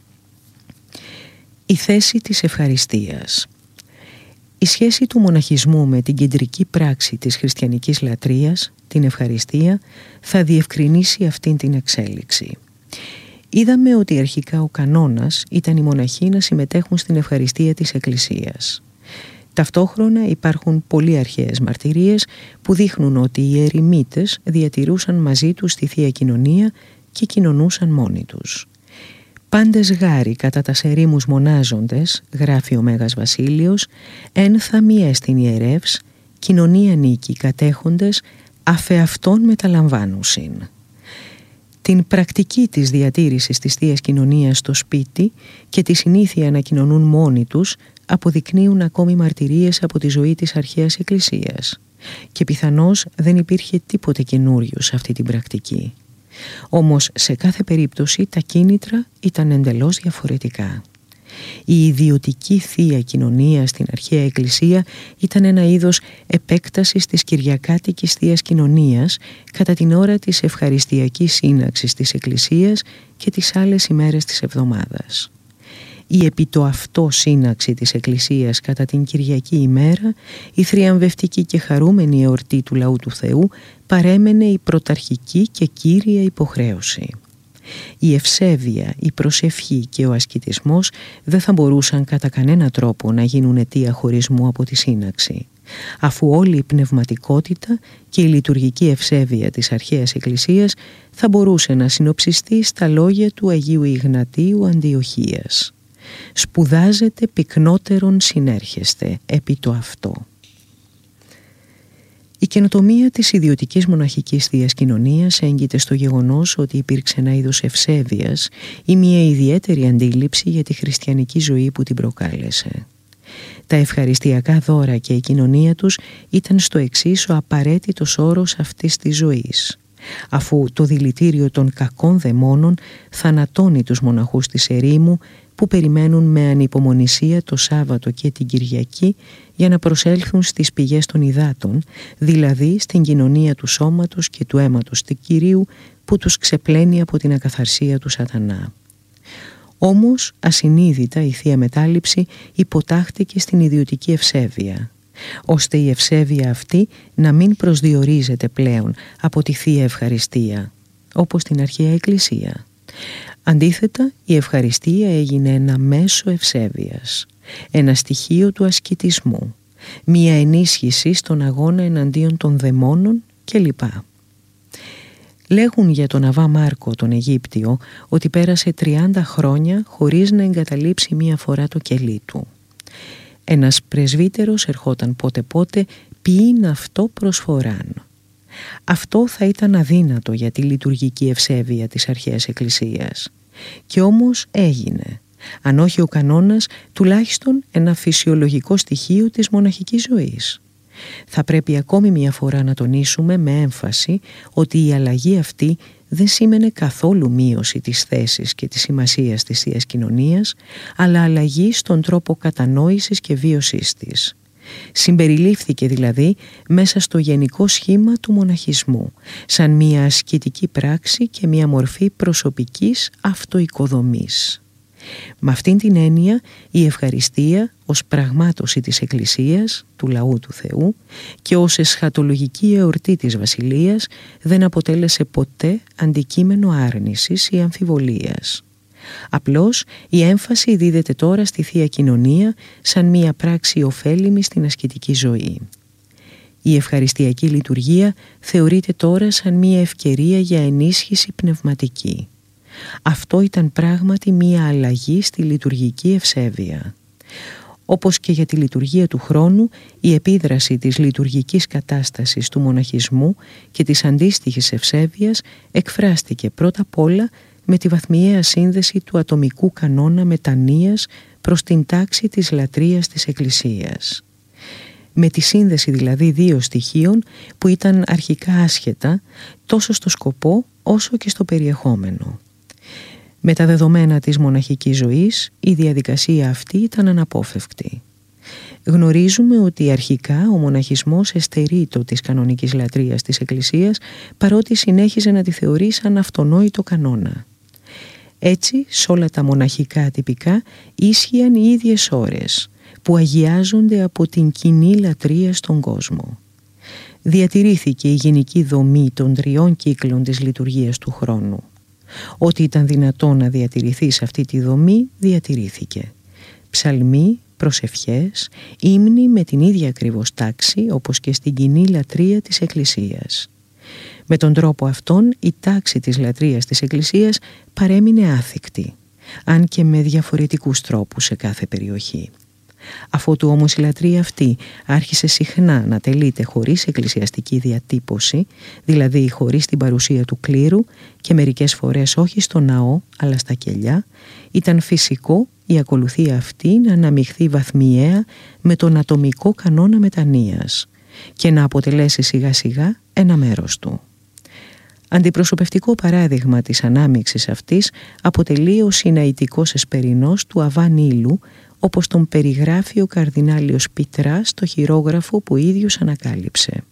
Η θέση της ευχαριστίας. Η σχέση του μοναχισμού με την κεντρική πράξη της χριστιανικής λατρείας, την ευχαριστία, θα διευκρινίσει αυτήν την εξέλιξη. Είδαμε ότι αρχικά ο κανόνας ήταν οι μοναχοί να συμμετέχουν στην ευχαριστία της Εκκλησίας. Ταυτόχρονα υπάρχουν πολύ αρχαίες μαρτυρίες που δείχνουν ότι οι ερημίτες διατηρούσαν μαζί τους τη Θεία Κοινωνία και κοινωνούσαν μόνοι τους. «Πάντες γάρι κατά τας ερήμους μονάζοντες», γράφει ο Μέγας Βασίλειος, «ένθαμοι εστιν ιερεύς, κοινωνία νίκη κατέχοντες, αφεαυτόν μεταλαμβάνουσιν». Την πρακτική της διατήρησης της Θείας Κοινωνίας στο σπίτι και τη συνήθεια να κοινωνούν μόνοι τους αποδεικνύουν ακόμη μαρτυρίες από τη ζωή της αρχαίας Εκκλησίας και πιθανώς δεν υπήρχε τίποτε καινούριο σε αυτή την πρακτική. Όμως σε κάθε περίπτωση τα κίνητρα ήταν εντελώς διαφορετικά. Η ιδιωτική θεία κοινωνία στην αρχαία Εκκλησία ήταν ένα είδος επέκτασης της κυριακάτικης θείας κοινωνίας κατά την ώρα της ευχαριστιακής σύναξης της Εκκλησίας και τις άλλες ημέρες της εβδομάδας. Η επί το αυτό σύναξη της Εκκλησίας κατά την Κυριακή ημέρα, η θριαμβευτική και χαρούμενη εορτή του λαού του Θεού, παρέμενε η πρωταρχική και κύρια υποχρέωση. Η ευσέβεια, η προσευχή και ο ασκητισμός δεν θα μπορούσαν κατά κανένα τρόπο να γίνουν αιτία χωρισμού από τη σύναξη, αφού όλη η πνευματικότητα και η λειτουργική ευσέβεια της αρχαίας Εκκλησίας θα μπορούσε να συνοψιστεί στα λόγια του Αγίου Ιγνατίου Αντιοχίας. «Σπουδάζετε πυκνότερον συνέρχεστε επί το αυτό». Η καινοτομία της ιδιωτικής μοναχικής θείας κοινωνίας έγκυται στο γεγονός ότι υπήρξε ένα είδος ευσέβειας ή μια ιδιαίτερη αντίληψη για τη χριστιανική ζωή που την προκάλεσε. Τα ευχαριστιακά δώρα και η κοινωνία τους ήταν στο εξής ο απαραίτητος όρος αυτής της ζωής, αφού το δηλητήριο των κακών δαιμόνων θανατώνει τους μοναχούς της ερήμου που περιμένουν με ανυπομονησία το Σάββατο και την Κυριακή για να προσέλθουν στις πηγές των υδάτων, δηλαδή στην κοινωνία του σώματος και του αίματος του Κυρίου που τους ξεπλένει από την ακαθαρσία του σατανά. Όμως, ασυνείδητα η Θεία Μετάληψη υποτάχθηκε στην ιδιωτική ευσέβεια, ώστε η ευσέβεια αυτή να μην προσδιορίζεται πλέον από τη Θεία Ευχαριστία, όπως στην αρχαία Εκκλησία. Αντίθετα, η ευχαριστία έγινε ένα μέσο ευσέβειας, ένα στοιχείο του ασκητισμού, μία ενίσχυση στον αγώνα εναντίον των δαιμόνων κλπ. Λέγουν για τον Αββά Μάρκο τον Αιγύπτιο ότι πέρασε τριάντα χρόνια χωρίς να εγκαταλείψει μία φορά το κελί του. Ένας πρεσβύτερος ερχόταν πότε πότε ποιήν αυτό προσφοράν. Αυτό θα ήταν αδύνατο για τη λειτουργική ευσέβεια της αρχαίας Εκκλησίας. Και όμως έγινε, αν όχι ο κανόνας, τουλάχιστον ένα φυσιολογικό στοιχείο της μοναχικής ζωής. Θα πρέπει ακόμη μια φορά να τονίσουμε με έμφαση ότι η αλλαγή αυτή δεν σήμαινε καθόλου μείωση της θέσης και της σημασίας της θείας κοινωνίας, αλλά αλλαγή στον τρόπο κατανόησης και βίωσής της. Συμπεριλήφθηκε δηλαδή μέσα στο γενικό σχήμα του μοναχισμού, σαν μια ασκητική πράξη και μια μορφή προσωπικής αυτοοικοδομής. Με αυτήν την έννοια η ευχαριστία ως πραγμάτωση της Εκκλησίας, του λαού του Θεού και ως εσχατολογική εορτή της Βασιλείας δεν αποτέλεσε ποτέ αντικείμενο άρνησης ή αμφιβολίας. Απλώς η έμφαση δίδεται τώρα στη Θεία Κοινωνία σαν μία πράξη ωφέλιμη στην ασκητική ζωή. Η ευχαριστιακή λειτουργία θεωρείται τώρα σαν μία ευκαιρία για ενίσχυση πνευματική. Αυτό ήταν πράγματι μία αλλαγή στη λειτουργική ευσέβεια. Όπως και για τη λειτουργία του χρόνου, η επίδραση της λειτουργικής κατάστασης του μοναχισμού και της αντίστοιχης ευσέβειας εκφράστηκε πρώτα απ' όλα με τη βαθμιαία σύνδεση του ατομικού κανόνα μετανοίας προς την τάξη της λατρείας της Εκκλησίας. Με τη σύνδεση δηλαδή δύο στοιχείων που ήταν αρχικά άσχετα τόσο στο σκοπό όσο και στο περιεχόμενο. Με τα δεδομένα της μοναχικής ζωής η διαδικασία αυτή ήταν αναπόφευκτη. Γνωρίζουμε ότι αρχικά ο μοναχισμός εστερείτο της κανονικής λατρείας της Εκκλησίας παρότι συνέχιζε να τη θεωρεί σαν αυτονόητο κανόνα. Έτσι, σε όλα τα μοναχικά τυπικά ίσχυαν οι ίδιες ώρες που αγιάζονται από την κοινή λατρεία στον κόσμο. Διατηρήθηκε η γενική δομή των τριών κύκλων της λειτουργίας του χρόνου. Ό,τι ήταν δυνατό να διατηρηθεί σε αυτή τη δομή διατηρήθηκε. Ψαλμοί, προσευχές, ύμνοι με την ίδια ακριβώς τάξη όπως και στην κοινή λατρεία της Εκκλησίας. Με τον τρόπο αυτόν η τάξη της λατρείας της Εκκλησίας παρέμεινε άθικτη, αν και με διαφορετικούς τρόπους σε κάθε περιοχή. Αφότου όμως η λατρεία αυτή άρχισε συχνά να τελείται χωρίς εκκλησιαστική διατύπωση, δηλαδή χωρίς την παρουσία του κλήρου και μερικές φορές όχι στο ναό αλλά στα κελιά, ήταν φυσικό η ακολουθία αυτή να αναμειχθεί βαθμιαία με τον ατομικό κανόνα μετανοίας και να αποτελέσει σιγά σιγά ένα μέρος του. Αντιπροσωπευτικό παράδειγμα της ανάμειξης αυτής αποτελεί ο συναητικός εσπερινός του Αββά Νείλου, όπως τον περιγράφει ο καρδινάλιος Πιτρά στο χειρόγραφο που ίδιος ανακάλυψε.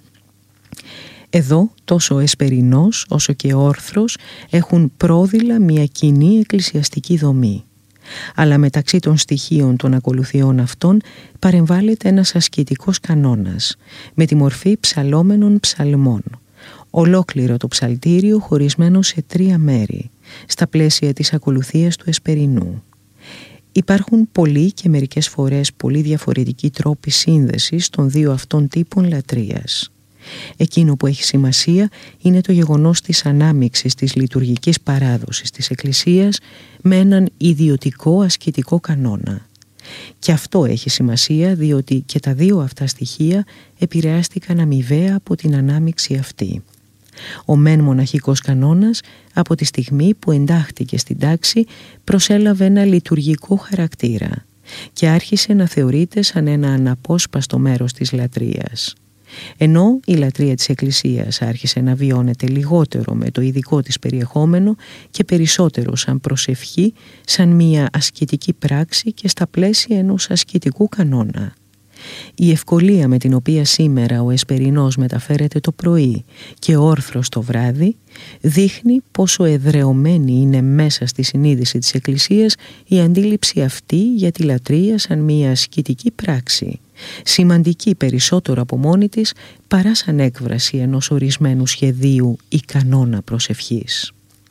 Εδώ τόσο ο εσπερινός όσο και ο όρθρος έχουν πρόδειλα μια κοινή εκκλησιαστική δομή. Αλλά μεταξύ των στοιχείων των ακολουθιών αυτών παρεμβάλλεται ένας ασκητικός κανόνας με τη μορφή ψαλόμενων ψαλμών. Ολόκληρο το ψαλτήριο χωρισμένο σε τρία μέρη, στα πλαίσια της ακολουθίας του εσπερινού. Υπάρχουν πολλοί και μερικές φορές πολύ διαφορετικοί τρόποι σύνδεσης των δύο αυτών τύπων λατρείας. Εκείνο που έχει σημασία είναι το γεγονός της ανάμειξης της λειτουργικής παράδοσης της Εκκλησίας με έναν ιδιωτικό ασκητικό κανόνα. Και αυτό έχει σημασία διότι και τα δύο αυτά στοιχεία επηρεάστηκαν αμοιβαία από την ανάμειξη αυτή. Ο μεν μοναχικός κανόνας από τη στιγμή που εντάχθηκε στην τάξη προσέλαβε ένα λειτουργικό χαρακτήρα και άρχισε να θεωρείται σαν ένα αναπόσπαστο μέρος της λατρείας. Ενώ η λατρεία της Εκκλησίας άρχισε να βιώνεται λιγότερο με το ειδικό της περιεχόμενο και περισσότερο σαν προσευχή, σαν μια ασκητική πράξη και στα πλαίσια ενός ασκητικού κανόνα. Η ευκολία με την οποία σήμερα ο εσπερινός μεταφέρεται το πρωί και ο όρθρος το βράδυ δείχνει πόσο εδρεωμένη είναι μέσα στη συνείδηση της Εκκλησίας η αντίληψη αυτή για τη λατρεία σαν μια ασκητική πράξη, σημαντική περισσότερο από μόνη της παρά σαν έκβραση ενός ορισμένου σχεδίου ή κανόνα προσευχής.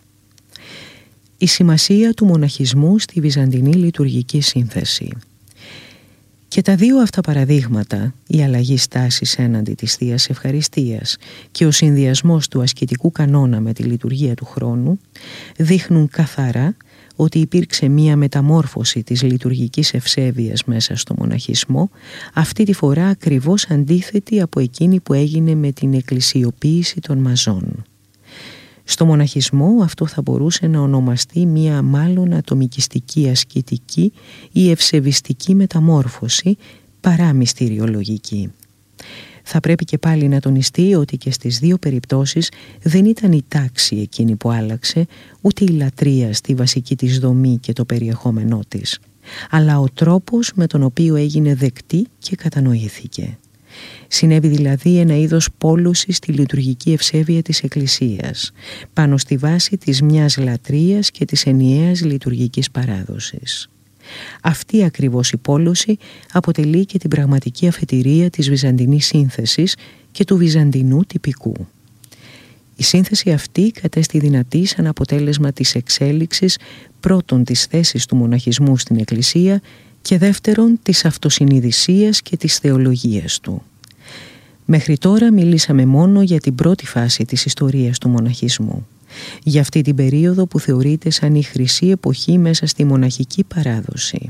Η σημασία του μοναχισμού στη βυζαντινή λειτουργική σύνθεση. Και τα δύο αυτά παραδείγματα, η αλλαγή στάσης έναντι της Θείας Ευχαριστίας και ο συνδυασμός του ασκητικού κανόνα με τη λειτουργία του χρόνου, δείχνουν καθαρά ότι υπήρξε μία μεταμόρφωση της λειτουργικής ευσέβειας μέσα στο μοναχισμό, αυτή τη φορά ακριβώς αντίθετη από εκείνη που έγινε με την εκκλησιοποίηση των μαζών. Στο μοναχισμό αυτό θα μπορούσε να ονομαστεί μία μάλλον ατομικιστική ασκητική ή ευσεβιστική μεταμόρφωση παρά μυστηριολογική. Θα πρέπει και πάλι να τονιστεί ότι και στις δύο περιπτώσεις δεν ήταν η τάξη εκείνη που άλλαξε, ούτε η λατρεία στη βασική της δομή και το περιεχόμενό της, αλλά ο τρόπος με τον οποίο έγινε δεκτή και κατανοήθηκε. Συνέβη δηλαδή ένα είδος πόλωση στη λειτουργική ευσέβεια της Εκκλησίας, πάνω στη βάση της μιας λατρείας και της ενιαίας λειτουργικής παράδοσης. Αυτή ακριβώς η πόλωση αποτελεί και την πραγματική αφετηρία της βυζαντινής σύνθεσης και του βυζαντινού τυπικού. Η σύνθεση αυτή κατέστη δυνατή σαν αποτέλεσμα της εξέλιξης πρώτον της θέσης του μοναχισμού στην Εκκλησία και δεύτερον της αυτοσυνειδησίας και της θεολογίας του. Μέχρι τώρα μιλήσαμε μόνο για την πρώτη φάση της ιστορίας του μοναχισμού, για αυτή την περίοδο που θεωρείται σαν η χρυσή εποχή μέσα στη μοναχική παράδοση.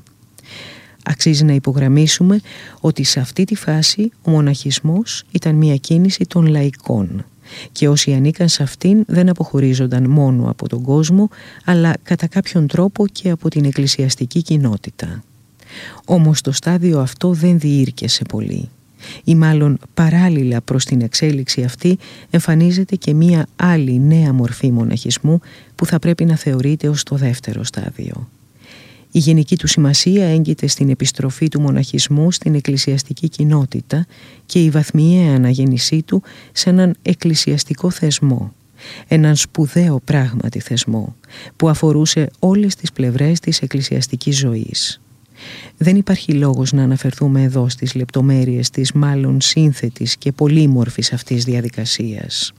Αξίζει να υπογραμμίσουμε ότι σε αυτή τη φάση ο μοναχισμός ήταν μια κίνηση των λαϊκών και όσοι ανήκαν σε αυτήν δεν αποχωρίζονταν μόνο από τον κόσμο αλλά κατά κάποιον τρόπο και από την εκκλησιαστική κοινότητα. Όμως το στάδιο αυτό δεν διήρκεσε πολύ ή μάλλον παράλληλα προς την εξέλιξη αυτή εμφανίζεται και μία άλλη νέα μορφή μοναχισμού που θα πρέπει να θεωρείται ως το δεύτερο στάδιο. Η γενική του σημασία έγκυται στην επιστροφή του μοναχισμού στην εκκλησιαστική κοινότητα και η βαθμιαία αναγέννησή του σε έναν εκκλησιαστικό θεσμό, έναν σπουδαίο πράγματι θεσμό που αφορούσε όλες τις πλευρές της εκκλησιαστικής ζωής. Δεν υπάρχει λόγος να αναφερθούμε εδώ στις λεπτομέρειες της μάλλον σύνθετης και πολύμορφης αυτής διαδικασίας.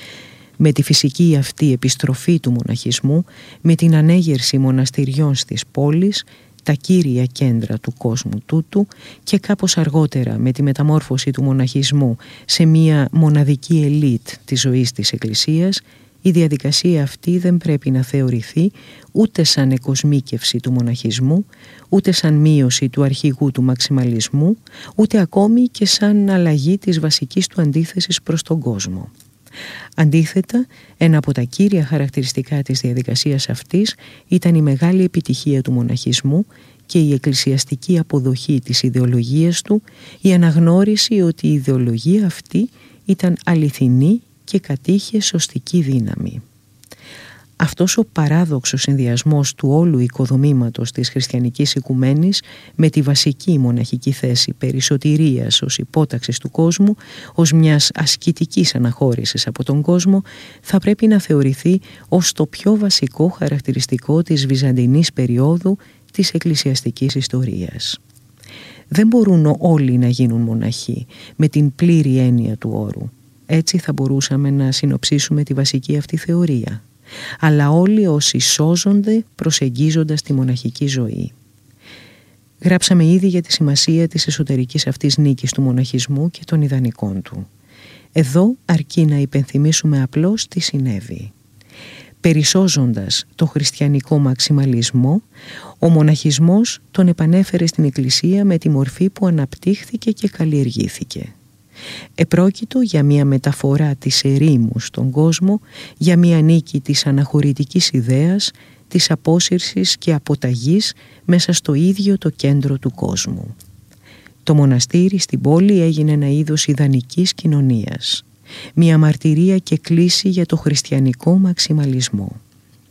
Με τη φυσική αυτή επιστροφή του μοναχισμού, με την ανέγερση μοναστηριών στις πόλεις, τα κύρια κέντρα του κόσμου τούτου και κάπως αργότερα με τη μεταμόρφωση του μοναχισμού σε μια μοναδική ελίτ της ζωής της Εκκλησίας, η διαδικασία αυτή δεν πρέπει να θεωρηθεί ούτε σαν εκοσμίκευση του μοναχισμού, ούτε σαν μείωση του αρχηγού του μαξιμαλισμού, ούτε ακόμη και σαν αλλαγή της βασικής του αντίθεσης προς τον κόσμο. Αντίθετα, ένα από τα κύρια χαρακτηριστικά της διαδικασίας αυτής ήταν η μεγάλη επιτυχία του μοναχισμού και η εκκλησιαστική αποδοχή της ιδεολογίας του, η αναγνώριση ότι η ιδεολογία αυτή ήταν αληθινή και κατήχε σωστική δύναμη. Αυτός ο παράδοξος συνδυασμός του όλου οικοδομήματος της χριστιανικής οικουμένης με τη βασική μοναχική θέση περί σωτηρίας ως υπόταξης του κόσμου, ως μιας ασκητικής αναχώρησης από τον κόσμο, θα πρέπει να θεωρηθεί ως το πιο βασικό χαρακτηριστικό της βυζαντινής περίοδου της εκκλησιαστικής ιστορίας. Δεν μπορούν όλοι να γίνουν μοναχοί με την πλήρη έννοια του όρου. Έτσι θα μπορούσαμε να συνοψίσουμε τη βασική αυτή θεωρία. Αλλά όλοι όσοι σώζονται προσεγγίζοντας τη μοναχική ζωή. Γράψαμε ήδη για τη σημασία της εσωτερικής αυτής νίκης του μοναχισμού και των ιδανικών του. Εδώ αρκεί να υπενθυμίσουμε απλώς τι συνέβη. Περισσώζοντας το χριστιανικό μαξιμαλισμό, ο μοναχισμός τον επανέφερε στην Εκκλησία με τη μορφή που αναπτύχθηκε και καλλιεργήθηκε. Επρόκειτο για μια μεταφορά της ερήμου στον κόσμο, για μια νίκη της αναχωρητικής ιδέας, της απόσυρσης και αποταγής μέσα στο ίδιο το κέντρο του κόσμου. Το μοναστήρι στην πόλη έγινε ένα είδος ιδανικής κοινωνίας, μια μαρτυρία και κλίση για το χριστιανικό μαξιμαλισμό.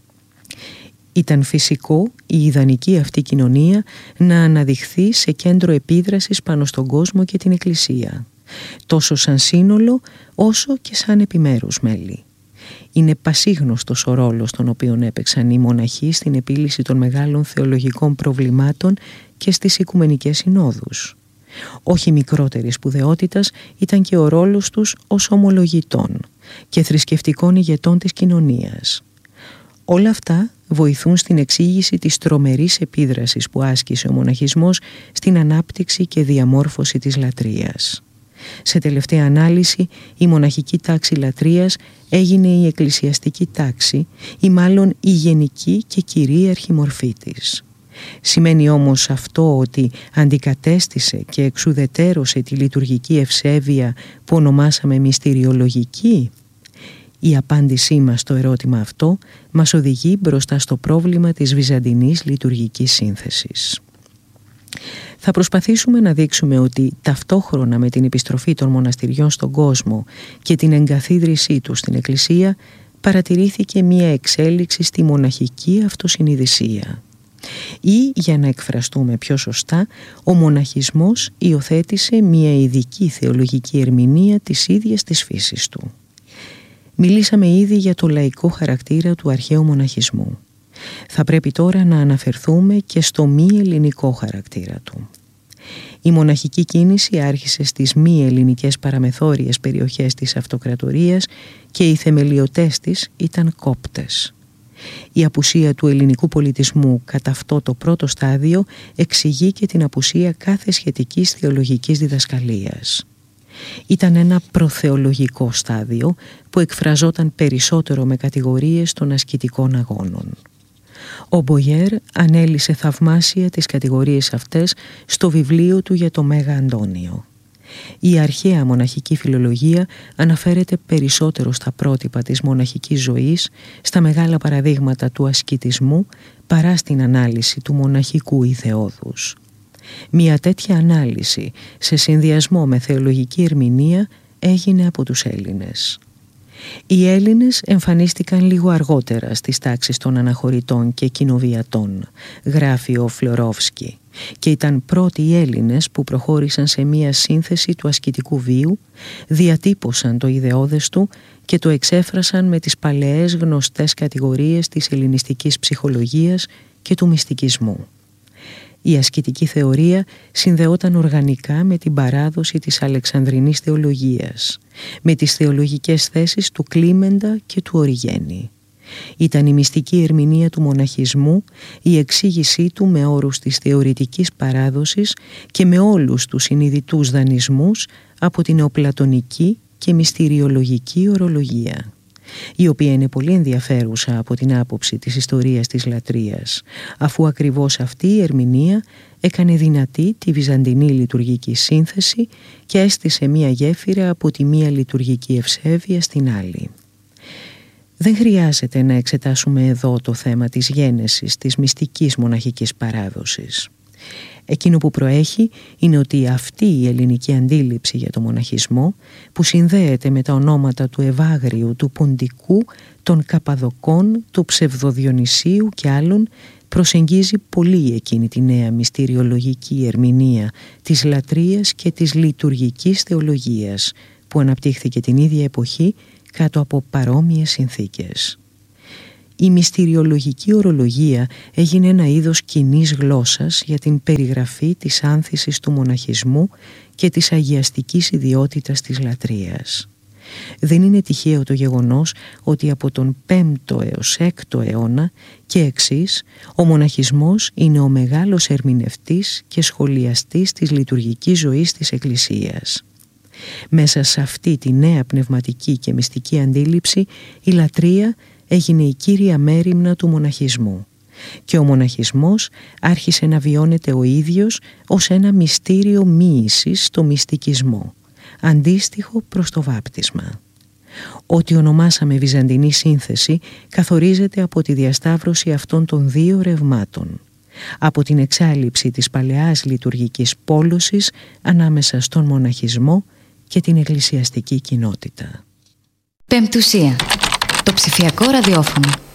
Ήταν φυσικό η ιδανική αυτή κοινωνία να αναδειχθεί σε κέντρο επίδρασης πάνω στον κόσμο και την Εκκλησία, τόσο σαν σύνολο όσο και σαν επιμέρους μέλη. Είναι πασίγνωστος ο ρόλος τον οποίο έπαιξαν οι μοναχοί στην επίλυση των μεγάλων θεολογικών προβλημάτων και στις οικουμενικές συνόδους. Όχι μικρότερης σπουδαιότητας ήταν και ο ρόλος τους ως ομολογητών και θρησκευτικών ηγετών της κοινωνίας. Όλα αυτά βοηθούν στην εξήγηση της τρομερής επίδρασης που άσκησε ο μοναχισμός στην ανάπτυξη και διαμόρφωση της λατρείας. Σε τελευταία ανάλυση, η μοναχική τάξη λατρείας έγινε η εκκλησιαστική τάξη ή μάλλον η γενική και κυρίαρχη μορφή της. Σημαίνει όμως αυτό ότι αντικατέστησε και εξουδετέρωσε τη λειτουργική ευσέβεια που ονομάσαμε μυστηριολογική? Η απάντησή μας στο ερώτημα αυτό μας οδηγεί μπροστά στο πρόβλημα της βυζαντινής λειτουργικής σύνθεσης. Θα προσπαθήσουμε να δείξουμε ότι ταυτόχρονα με την επιστροφή των μοναστηριών στον κόσμο και την εγκαθίδρυσή τους στην Εκκλησία παρατηρήθηκε μία εξέλιξη στη μοναχική αυτοσυνειδησία. Ή, για να εκφραστούμε πιο σωστά, ο μοναχισμός υιοθέτησε μία ειδική θεολογική ερμηνεία της ίδιας της φύσης του. Μιλήσαμε ήδη για το λαϊκό χαρακτήρα του αρχαίου μοναχισμού. Θα πρέπει τώρα να αναφερθούμε και στο μη ελληνικό χαρακτήρα του. Η μοναχική κίνηση άρχισε στις μη ελληνικές παραμεθόριες περιοχές της αυτοκρατορίας και οι θεμελιωτές της ήταν Κόπτες. Η απουσία του ελληνικού πολιτισμού κατά αυτό το πρώτο στάδιο εξηγεί και την απουσία κάθε σχετικής θεολογικής διδασκαλίας. Ήταν ένα προθεολογικό στάδιο που εκφραζόταν περισσότερο με κατηγορίες των ασκητικών αγώνων. Ο Μπογιέρ ανέλυσε θαυμάσια τις κατηγορίες αυτές στο βιβλίο του για το Μέγα Αντώνιο. Η αρχαία μοναχική φιλολογία αναφέρεται περισσότερο στα πρότυπα της μοναχικής ζωής, στα μεγάλα παραδείγματα του ασκητισμού, παρά στην ανάλυση του μοναχικού ιδεώδους. Μια τέτοια ανάλυση, σε συνδυασμό με θεολογική ερμηνεία, έγινε από τους Έλληνες. Οι Έλληνες εμφανίστηκαν λίγο αργότερα στις τάξεις των αναχωρητών και κοινοβιατών, γράφει ο Φλωρόφσκι, και ήταν πρώτοι οι Έλληνες που προχώρησαν σε μία σύνθεση του ασκητικού βίου, διατύπωσαν το ιδεώδες του και το εξέφρασαν με τις παλαιές γνωστές κατηγορίες της ελληνιστικής ψυχολογίας και του μυστικισμού. Η ασκητική θεωρία συνδεόταν οργανικά με την παράδοση της Αλεξανδρινής θεολογίας, με τις θεολογικές θέσεις του Κλίμεντα και του Οριγένη. Ήταν η μυστική ερμηνεία του μοναχισμού, η εξήγησή του με όρους της θεωρητικής παράδοσης και με όλους τους συνειδητούς δανεισμούς από την νεοπλατωνική και μυστηριολογική ορολογία, η οποία είναι πολύ ενδιαφέρουσα από την άποψη της ιστορίας της λατρείας, αφού ακριβώς αυτή η ερμηνεία έκανε δυνατή τη βυζαντινή λειτουργική σύνθεση και έστησε μία γέφυρα από τη μία λειτουργική ευσέβεια στην άλλη. Δεν χρειάζεται να εξετάσουμε εδώ το θέμα της γένεσης της μυστικής μοναχικής παράδοσης. Εκείνο που προέχει είναι ότι αυτή η ελληνική αντίληψη για το μοναχισμό, που συνδέεται με τα ονόματα του Ευάγριου, του Ποντικού, των Καπαδοκών, του Ψευδοδιονυσίου και άλλων, προσεγγίζει πολύ εκείνη τη νέα μυστηριολογική ερμηνεία της λατρείας και της λειτουργικής θεολογίας, που αναπτύχθηκε την ίδια εποχή κάτω από παρόμοιες συνθήκες. Η μυστηριολογική ορολογία έγινε ένα είδος κοινής γλώσσας για την περιγραφή της άνθησης του μοναχισμού και της αγιαστικής ιδιότητας της λατρείας. Δεν είναι τυχαίο το γεγονός ότι από τον πέμπτο έως έκτο αιώνα και εξής ο μοναχισμός είναι ο μεγάλος ερμηνευτής και σχολιαστής της λειτουργικής ζωής της Εκκλησίας. Μέσα σε αυτή τη νέα πνευματική και μυστική αντίληψη η λατρεία έγινε η κύρια μέριμνα του μοναχισμού και ο μοναχισμός άρχισε να βιώνεται ο ίδιος ως ένα μυστήριο μοίησης στο μυστικισμό, αντίστοιχο προς το βάπτισμα. Ό,τι ονομάσαμε βυζαντινή σύνθεση καθορίζεται από τη διασταύρωση αυτών των δύο ρευμάτων, από την εξάλειψη της παλαιάς λειτουργικής πόλωσης ανάμεσα στον μοναχισμό και την εκκλησιαστική κοινότητα. Πεμπτουσία. Το ψηφιακό ραδιόφωνο.